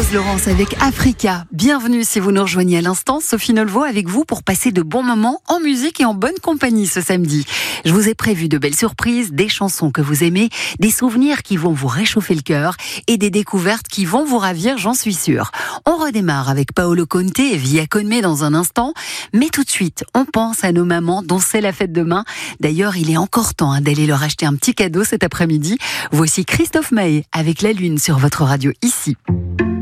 Rose Laurence avec Africa. Bienvenue si vous nous rejoignez à l'instant. Sophie Nolvo avec vous pour passer de bons moments en musique et en bonne compagnie ce samedi. Je vous ai prévu de belles surprises, des chansons que vous aimez, des souvenirs qui vont vous réchauffer le cœur et des découvertes qui vont vous ravir, j'en suis sûre. On redémarre avec Paolo Conte et Via Con Me dans un instant. Mais tout de suite, on pense à nos mamans dont c'est la fête demain. D'ailleurs, il est encore temps d'aller leur acheter un petit cadeau cet après-midi. Voici Christophe Maé avec La Lune sur votre radio ici.